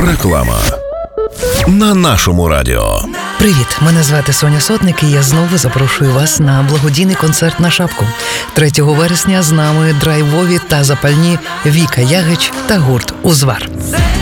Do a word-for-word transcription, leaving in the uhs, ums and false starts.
Реклама на нашому радіо. Привіт, мене звати Соня Сотник, і я знову запрошую вас на благодійний концерт на шапку. третього вересня з нами драйвові та запальні Віка Ягич та гурт «Узвар».